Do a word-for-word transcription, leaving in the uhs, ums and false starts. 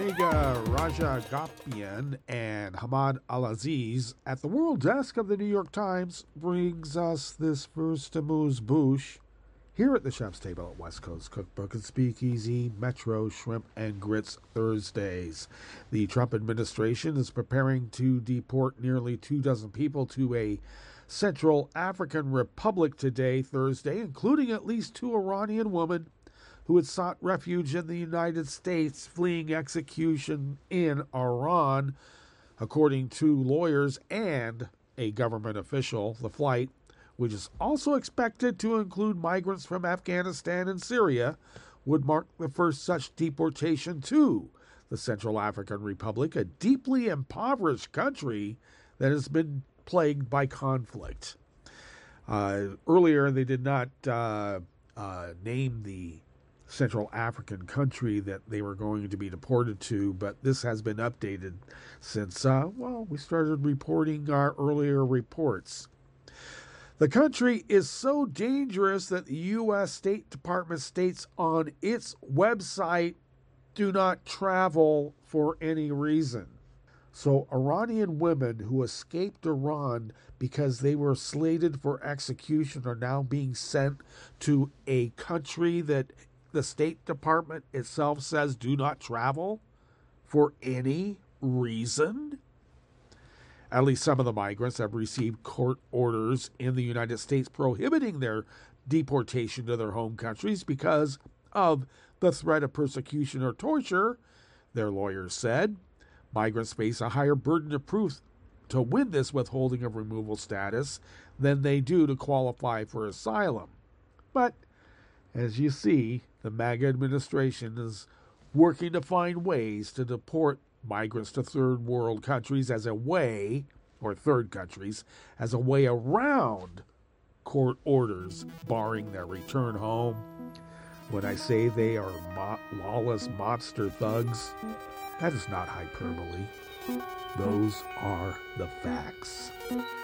Omega Rajagopian and Hamad Al-Aziz at the World Desk of the New York Times brings us this first amuse-bouche here at the Chef's Table at West Coast Cookbook and Speakeasy, Metro Shrimp and Grits Thursdays. The Trump administration is preparing to deport nearly two dozen people to a Central African Republic today, Thursday, including at least two Iranian women who had sought refuge in the United States fleeing execution in Iran. According to lawyers and a government official, the flight, which is also expected to include migrants from Afghanistan and Syria, would mark the first such deportation to the Central African Republic, a deeply impoverished country that has been plagued by conflict. Uh, earlier, they did not uh, uh, name the Central African country that they were going to be deported to, but this has been updated since, uh, well, we started reporting our earlier reports. The country is so dangerous that the U S State Department states on its website, do not travel for any reason. So Iranian women who escaped Iran because they were slated for execution are now being sent to a country that the State Department itself says do not travel for any reason. At least some of the migrants have received court orders in the United States prohibiting their deportation to their home countries because of the threat of persecution or torture, their lawyers said. Migrants face a higher burden of proof to win this withholding of removal status than they do to qualify for asylum. But as you see, the MAGA administration is working to find ways to deport migrants to third world countries as a way, or third countries, as a way around court orders barring their return home. When I say they are mo- lawless monster thugs, that is not hyperbole. Those are the facts.